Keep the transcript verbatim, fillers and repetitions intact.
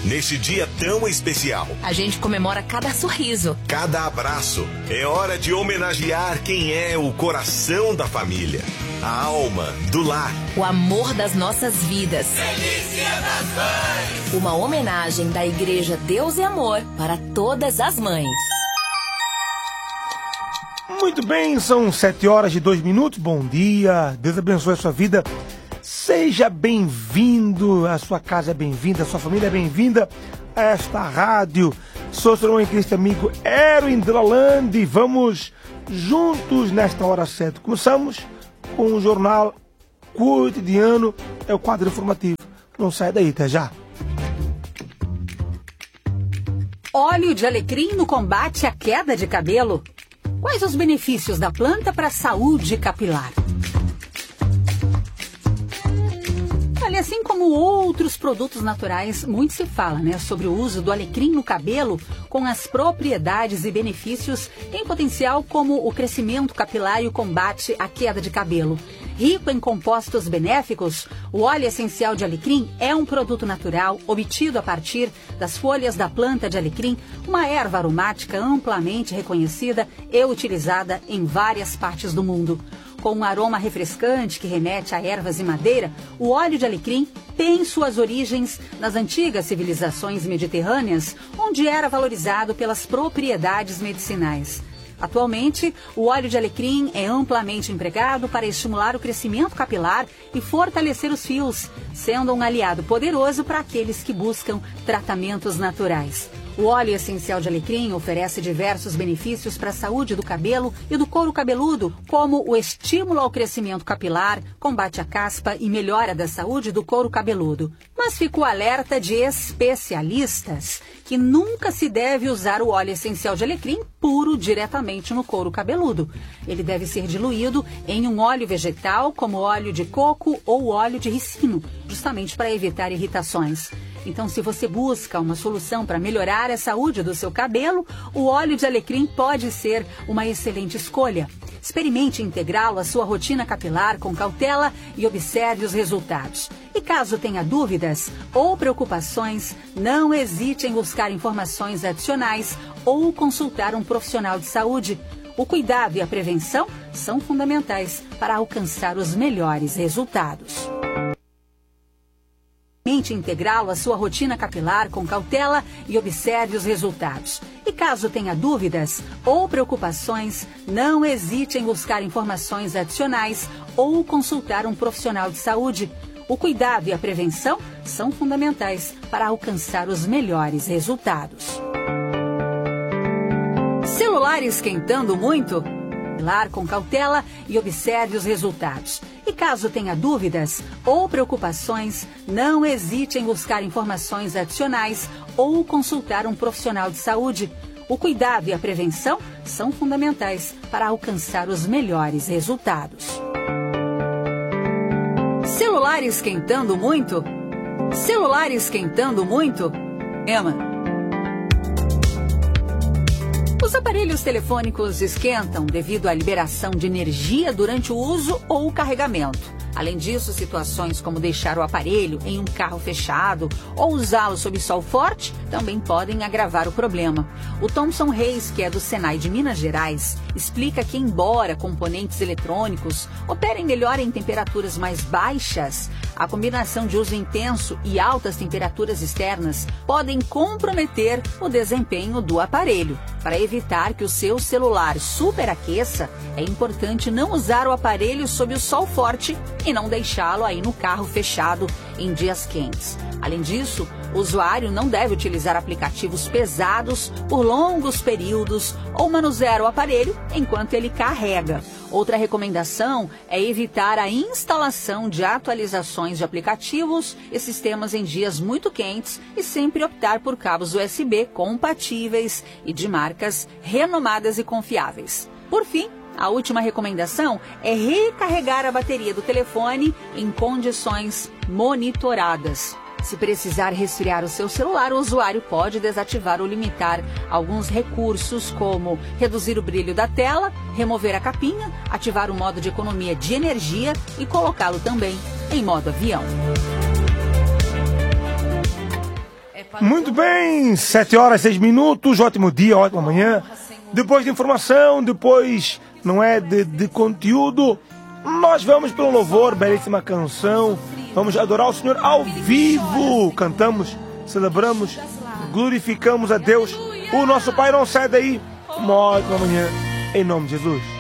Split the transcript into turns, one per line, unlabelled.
nesse dia tão especial.
A gente comemora cada sorriso,
cada abraço. É hora de homenagear quem é o coração da família, a alma do lar,
o amor das nossas vidas.
Feliz Dia das Mães!
Uma homenagem da Igreja Deus e Amor para todas as mães.
Muito bem, são sete horas e dois minutos. Bom dia, Deus abençoe a sua vida. Seja bem-vindo, a sua casa é bem-vinda, a sua família é bem-vinda a esta rádio. Sou seu irmão em Cristo amigo Erwin Delalande. Vamos juntos nesta hora certa. Começamos com o jornal cotidiano, é o quadro informativo. Não sai daí, até já.
Óleo de alecrim no combate à queda de cabelo. Quais os benefícios da planta para a saúde capilar? Olha, assim como outros produtos naturais, muito se fala, né, sobre o uso do alecrim no cabelo com as propriedades e benefícios em potencial como o crescimento capilar e o combate à queda de cabelo. Rico em compostos benéficos, o óleo essencial de alecrim é um produto natural obtido a partir das folhas da planta de alecrim, uma erva aromática amplamente reconhecida e utilizada em várias partes do mundo. Com um aroma refrescante que remete a ervas e madeira, o óleo de alecrim tem suas origens nas antigas civilizações mediterrâneas, onde era valorizado pelas propriedades medicinais. Atualmente, o óleo de alecrim é amplamente empregado para estimular o crescimento capilar e fortalecer os fios, sendo um aliado poderoso para aqueles que buscam tratamentos naturais. O óleo essencial de alecrim oferece diversos benefícios para a saúde do cabelo e do couro cabeludo, como o estímulo ao crescimento capilar, combate à caspa e melhora da saúde do couro cabeludo. Mas fica o alerta de especialistas que nunca se deve usar o óleo essencial de alecrim puro diretamente no couro cabeludo. Ele deve ser diluído em um óleo vegetal, como óleo de coco ou óleo de ricino, justamente para evitar irritações. Então, se você busca uma solução para melhorar a saúde do seu cabelo, o óleo de alecrim pode ser uma excelente escolha. Experimente integrá-lo à sua rotina capilar com cautela e observe os resultados. E caso tenha dúvidas ou preocupações, não hesite em buscar informações adicionais ou consultar um profissional de saúde. O cuidado e a prevenção são fundamentais para alcançar os melhores resultados. Integrá-lo à sua rotina capilar com cautela e observe os resultados. E caso tenha dúvidas ou preocupações, não hesite em buscar informações adicionais ou consultar um profissional de saúde. O cuidado e a prevenção são fundamentais para alcançar os melhores resultados. Celular esquentando muito? Celular com cautela e observe os resultados. E caso tenha dúvidas ou preocupações, não hesite em buscar informações adicionais ou consultar um profissional de saúde. O cuidado e a prevenção são fundamentais para alcançar os melhores resultados. Celular esquentando muito? Celular esquentando muito? Emma. Os aparelhos telefônicos esquentam devido à liberação de energia durante o uso ou o carregamento. Além disso, situações como deixar o aparelho em um carro fechado ou usá-lo sob sol forte também podem agravar o problema. O Thomson Reis, que é do Senai de Minas Gerais, explica que, embora componentes eletrônicos operem melhor em temperaturas mais baixas, a combinação de uso intenso e altas temperaturas externas podem comprometer o desempenho do aparelho. Para evitar que o seu celular superaqueça, é importante não usar o aparelho sob o sol forte e não deixá-lo aí no carro fechado em dias quentes. Além disso, o usuário não deve utilizar aplicativos pesados por longos períodos ou manusear o aparelho enquanto ele carrega. Outra recomendação é evitar a instalação de atualizações de aplicativos e sistemas em dias muito quentes e sempre optar por cabos U S B compatíveis e de marcas renomadas e confiáveis. Por fim, a última recomendação é recarregar a bateria do telefone em condições monitoradas. Se precisar resfriar o seu celular, o usuário pode desativar ou limitar alguns recursos, como reduzir o brilho da tela, remover a capinha, ativar o modo de economia de energia e colocá-lo também em modo avião.
Muito bem, sete horas, seis minutos, ótimo dia, ótima manhã. Depois de informação, depois, não é, de, de conteúdo, nós vamos pelo louvor, belíssima canção. Vamos adorar o Senhor ao vivo. Cantamos, celebramos, glorificamos a Deus. O nosso Pai. Não sai daí. Uma ótima manhã, em nome de Jesus.